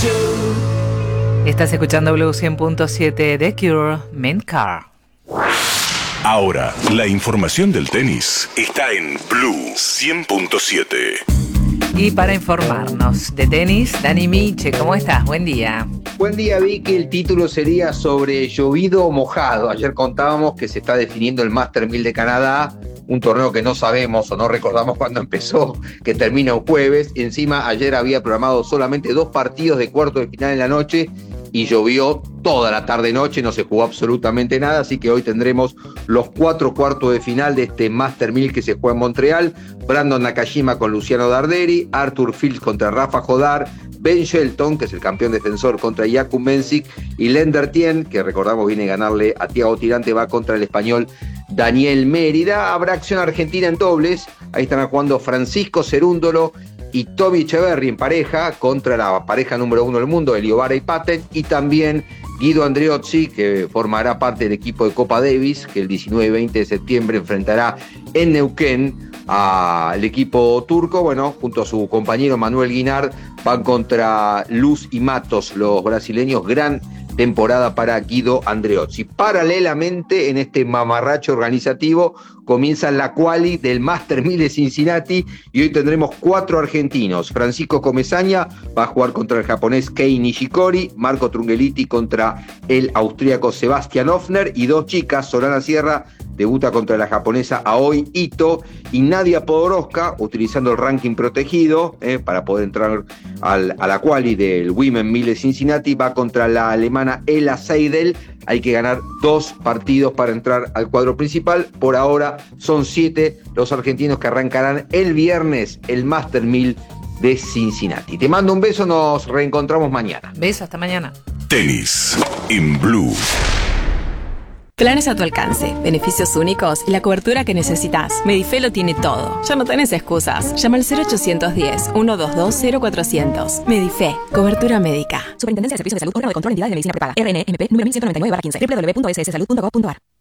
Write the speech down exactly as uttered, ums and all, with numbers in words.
Estás escuchando Blue cien punto siete, The Cure, Mint Car. Ahora, la información del tenis está en Blue cien punto siete. Y para informarnos de tenis, Dani Miche, ¿cómo estás? Buen día. Buen día, Vicky. El título sería sobre llovido o mojado. Ayer contábamos que se está definiendo el Master mil de Canadá, un torneo que no sabemos o no recordamos cuándo empezó, que termina un jueves. Encima, ayer había programado solamente dos partidos de cuarto de final en la noche y llovió toda la tarde-noche, no se jugó absolutamente nada, así que hoy tendremos los cuatro cuartos de final de este Master mil que se juega en Montreal. Brandon Nakajima con Luciano Darderi, Arthur Fils contra Rafa Jodar, Ben Shelton, que es el campeón defensor, contra Jakub Mensik, y Lender Tien, que recordamos viene a ganarle a Thiago Tirante, va contra el español Daniel Mérida. Habrá acción argentina en dobles, ahí están jugando Francisco Cerúndolo y Tommy Echeverry en pareja contra la pareja número uno del mundo, Eliobara y Patek, y también Guido Andreozzi, que formará parte del equipo de Copa Davis, que el diecinueve y veinte de septiembre enfrentará en Neuquén al equipo turco. Bueno, junto a su compañero Manuel Guinard van contra Luz y Matos, los brasileños. Gran temporada para Guido Andreozzi. Paralelamente, en este mamarracho organizativo, comienza la quali del Master mil de Cincinnati y hoy tendremos cuatro argentinos. Francisco Comesaña va a jugar contra el japonés Kei Nishikori, Marco Trungeliti contra el austríaco Sebastian Hoffner, y dos chicas, Solana Sierra debuta contra la japonesa Aoi Ito, y Nadia Podoroska, utilizando el ranking protegido eh, para poder entrar al, a la quali del Women mil de Cincinnati, va contra la alemana Ella Seidel. Hay que ganar dos partidos para entrar al cuadro principal. Por ahora son siete los argentinos que arrancarán el viernes el Master mil de Cincinnati. Te mando un beso, nos reencontramos mañana. Beso, hasta mañana. Tenis en Blue. Planes a tu alcance, beneficios únicos y la cobertura que necesitas. Medife lo tiene todo. Ya no tenés excusas. Llama al cero ochocientos diez, ciento veintidós, cero cuatrocientos. Medife, cobertura médica. Superintendencia de Servicios de Salud, órgano de control, entidades de medicina prepaga. R N M P número mil ciento noventa y nueve barra quince. doble u doble u doble u punto s s salud punto gov punto a r.